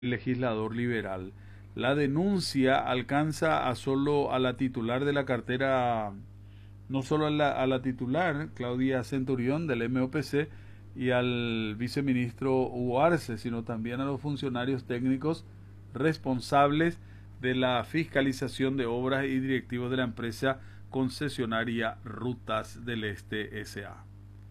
legislador liberal. La denuncia alcanza a solo a la titular de la cartera, no solo a la titular, Claudia Centurión del MOPC, y al viceministro Hugo Arce, sino también a los funcionarios técnicos responsables de la fiscalización de obras y directivos de la empresa concesionaria Rutas del Este S.A.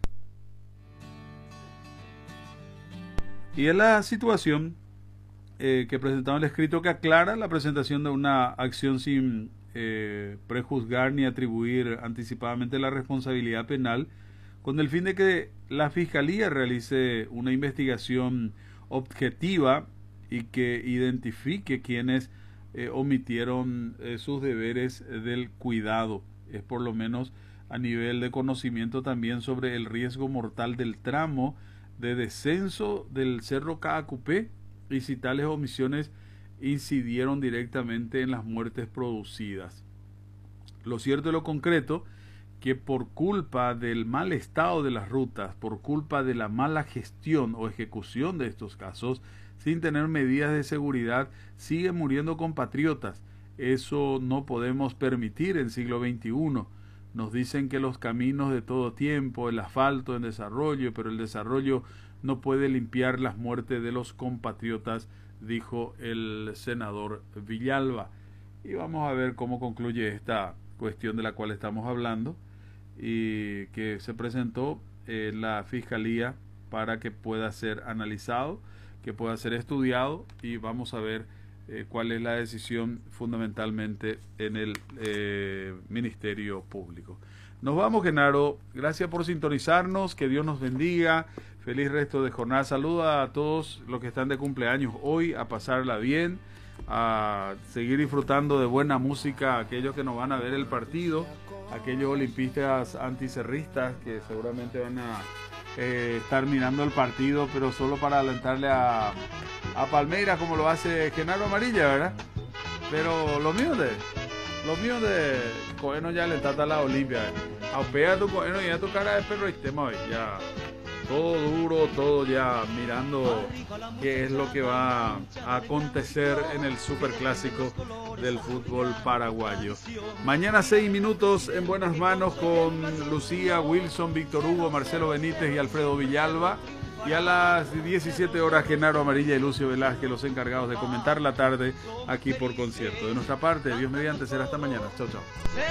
Y es la situación que presentaba el escrito que aclara la presentación de una acción sin prejuzgar ni atribuir anticipadamente la responsabilidad penal, con el fin de que la Fiscalía realice una investigación objetiva y que identifique quienes omitieron sus deberes del cuidado. Es por lo menos a nivel de conocimiento también sobre el riesgo mortal del tramo de descenso del Cerro Caacupé y si tales omisiones incidieron directamente en las muertes producidas. Lo cierto y lo concreto, que por culpa del mal estado de las rutas, por culpa de la mala gestión o ejecución de estos casos, sin tener medidas de seguridad, siguen muriendo compatriotas. Eso no podemos permitir en siglo XXI. Nos dicen que los caminos de todo tiempo, el asfalto en desarrollo, pero el desarrollo no puede limpiar las muertes de los compatriotas, dijo el senador Villalba. Y vamos a ver cómo concluye esta cuestión de la cual estamos hablando y que se presentó en la Fiscalía para que pueda ser analizado, que pueda ser estudiado, y vamos a ver cuál es la decisión fundamentalmente en el Ministerio Público. Nos vamos, Genaro. Gracias por sintonizarnos. Que Dios nos bendiga. Feliz resto de jornada. Saluda a todos los que están de cumpleaños hoy, a pasarla bien, a seguir disfrutando de buena música, aquellos que nos van a ver el partido, aquellos olimpistas anticerristas que seguramente van a estar mirando el partido, pero solo para alentarle a Palmeiras, como lo hace Genaro Amarilla, ¿verdad? Pero lo mío de Coeno ya alentata a la Olimpia. Aupea tu Coeno y a tu cara de perro y tema hoy, ya todo duro, todo ya mirando qué es lo que va a acontecer en el superclásico del fútbol paraguayo. Mañana 6 minutos en buenas manos con Lucía, Wilson, Víctor Hugo, Marcelo Benítez y Alfredo Villalba. Y a las 17 horas Genaro Amarilla y Lucio Velázquez, los encargados de comentar la tarde aquí por Concierto. De nuestra parte, Dios mediante, será hasta mañana. Chau, chau.